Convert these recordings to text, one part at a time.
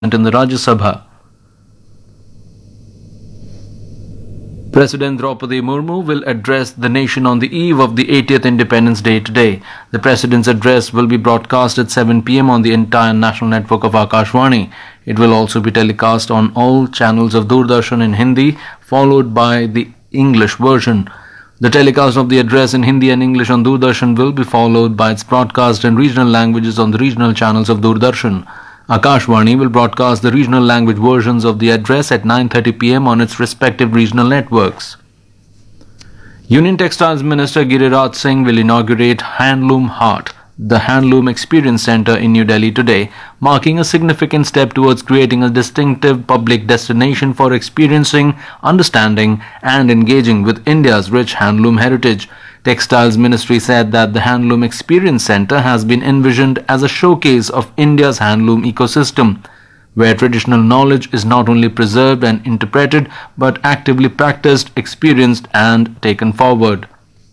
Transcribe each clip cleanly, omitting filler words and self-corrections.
in the Rajya Sabha. President Draupadi Murmu will address the nation on the eve of the 80th Independence Day today. The President's address will be broadcast at 7 p.m. on the entire national network of Akashvani. It will also be telecast on all channels of Doordarshan in Hindi, followed by the English version. The telecast of the address in Hindi and English on Doordarshan will be followed by its broadcast in regional languages on the regional channels of Doordarshan. Akashvani will broadcast the regional language versions of the address at 9:30 p.m. on its respective regional networks. Union Textiles Minister Giriraj Singh will inaugurate Handloom Heart, the Handloom Experience Centre in New Delhi today, marking a significant step towards creating a distinctive public destination for experiencing, understanding and engaging with India's rich handloom heritage. Textiles Ministry said that the Handloom Experience Centre has been envisioned as a showcase of India's handloom ecosystem, where traditional knowledge is not only preserved and interpreted but actively practiced, experienced and taken forward.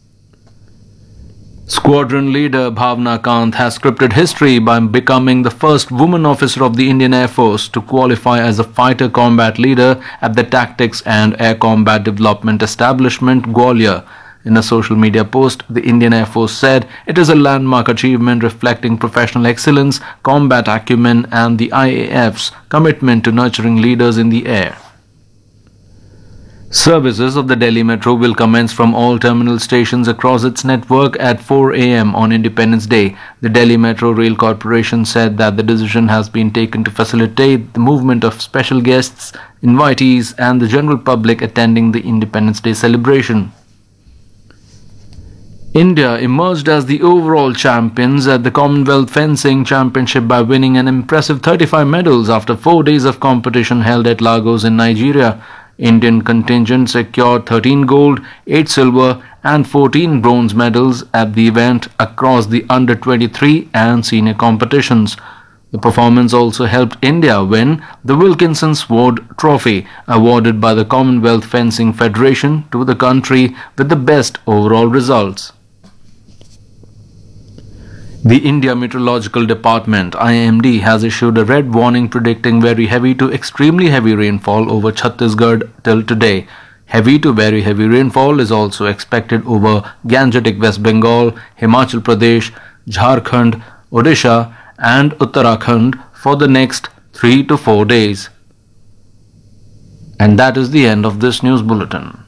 Squadron leader Bhavna Kant has scripted history by becoming the first woman officer of the Indian Air Force to qualify as a fighter combat leader at the Tactics and Air Combat Development Establishment, Gwalior. In a social media post, the Indian Air Force said it is a landmark achievement reflecting professional excellence, combat acumen and the IAF's commitment to nurturing leaders in the air. Services of the Delhi Metro will commence from all terminal stations across its network at 4 a.m. on Independence Day. The Delhi Metro Rail Corporation said that the decision has been taken to facilitate the movement of special guests, invitees and the general public attending the Independence Day celebration. India emerged as the overall champions at the Commonwealth Fencing Championship by winning an impressive 35 medals after 4 days of competition held at Lagos in Nigeria. Indian contingent secured 13 gold, 8 silver and 14 bronze medals at the event across the under-23 and senior competitions. The performance also helped India win the Wilkinson Sword Trophy, awarded by the Commonwealth Fencing Federation to the country with the best overall results. The India Meteorological Department (IMD) has issued a red warning predicting very heavy to extremely heavy rainfall over Chhattisgarh till today. Heavy to very heavy rainfall is also expected over Gangetic West Bengal, Himachal Pradesh, Jharkhand, Odisha and Uttarakhand for the next 3 to 4 days. And that is the end of this news bulletin.